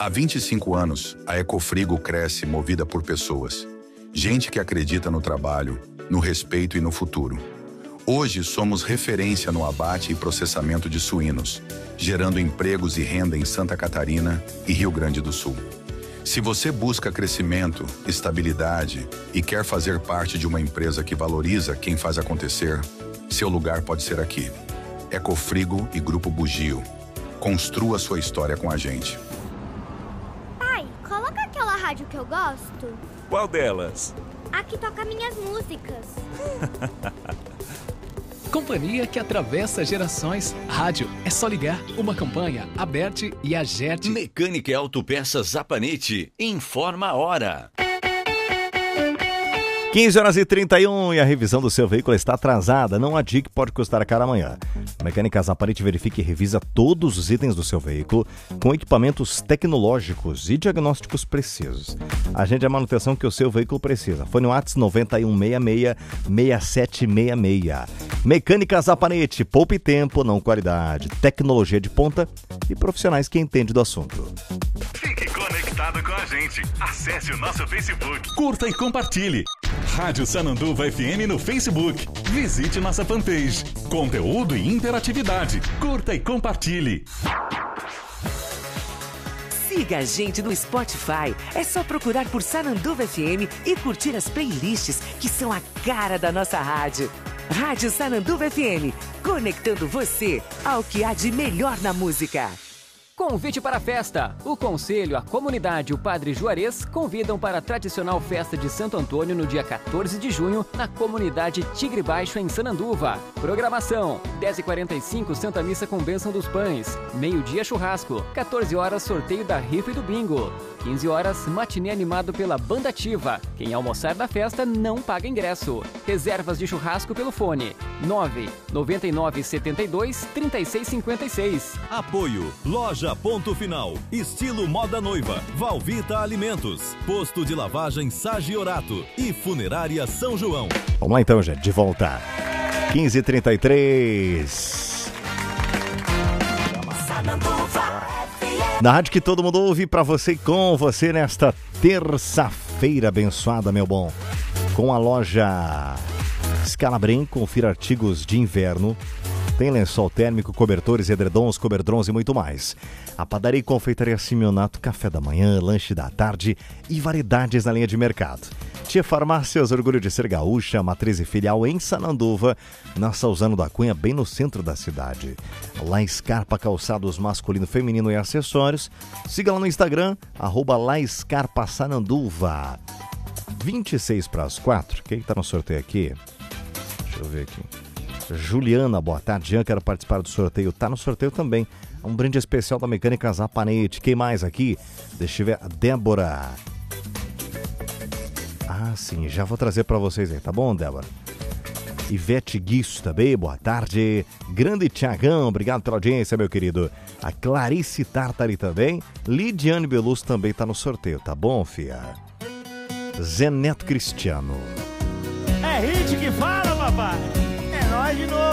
Há 25 anos, a Ecofrigo cresce movida por pessoas. Gente que acredita no trabalho, no respeito e no futuro. Hoje somos referência no abate e processamento de suínos, gerando empregos e renda em Santa Catarina e Rio Grande do Sul. Se você busca crescimento, estabilidade e quer fazer parte de uma empresa que valoriza quem faz acontecer, seu lugar pode ser aqui. Ecofrigo e Grupo Bugio. Construa sua história com a gente. Pai, coloca aquela rádio que eu gosto. Qual delas? A que toca minhas músicas. Companhia que atravessa gerações. Rádio, é só ligar. Uma campanha, Aberte e Agerte. Mecânica e Autopeças Zapanete. Informa a hora. 15h31 e a revisão do seu veículo está atrasada. Não adie que pode custar caro amanhã. Mecânica Zapanete verifica e revisa todos os itens do seu veículo com equipamentos tecnológicos e diagnósticos precisos. Agende a manutenção que o seu veículo precisa. Fone WhatsApp 9166-6766. Mecânica Zapanete, poupe tempo, não qualidade, tecnologia de ponta e profissionais que entendem do assunto. Fique conectado com a gente. Acesse o nosso Facebook. Curta e compartilhe. Rádio Sananduva FM no Facebook. Visite nossa fanpage. Conteúdo e interatividade. Curta e compartilhe. Siga a gente no Spotify. É só procurar por Sananduva FM e curtir as playlists que são a cara da nossa rádio. Rádio Sananduva FM, conectando você ao que há de melhor na música. Convite para a festa. O Conselho, a comunidade e o Padre Juarez convidam para a tradicional festa de Santo Antônio no dia 14 de junho, na comunidade Tigre Baixo, em Sananduva. Programação: 10h45, Santa Missa com Bênção dos Pães. Meio-dia, churrasco. 14 horas, sorteio da rifa e do bingo. 15 horas, matinê animado pela Banda Ativa. Quem almoçar da festa não paga ingresso. Reservas de churrasco pelo fone 99972-3656. Apoio Loja Ponto Final, estilo moda noiva, Valvita Alimentos, posto de lavagem Sagiorato e Funerária São João. Vamos lá então, gente, de volta. 15h33. Na rádio que todo mundo ouve, pra você e com você nesta terça-feira abençoada, meu bom. Com a loja Scalabrem, confira artigos de inverno. Tem lençol térmico, cobertores, edredons, coberdrons e muito mais. A padaria e confeitaria Simeonato, café da manhã, lanche da tarde e variedades na linha de mercado. Tia Farmácias, orgulho de ser gaúcha, matriz e filial em Sananduva, na Salzano da Cunha, bem no centro da cidade. La Scarpa Calçados masculino, feminino e acessórios. Siga lá no Instagram, @LaScarpaSananduva. 23:4. Quem tá no sorteio aqui? Deixa eu ver aqui. Juliana, boa tarde. Jean, quero participar do sorteio. Tá no sorteio também. Um brinde especial da Mecânica Zapanete. Quem mais aqui? Deixa eu ver. A Débora. Ah, sim. Já vou trazer pra vocês aí, tá bom, Débora? Ivete Guiço também, boa tarde. Grande Tiagão, obrigado pela audiência, meu querido. A Clarice Tartari também. Lidiane Belus também tá no sorteio, tá bom, fia? Zé Neto Cristiano. É hit que fala, papai. É nóis de novo.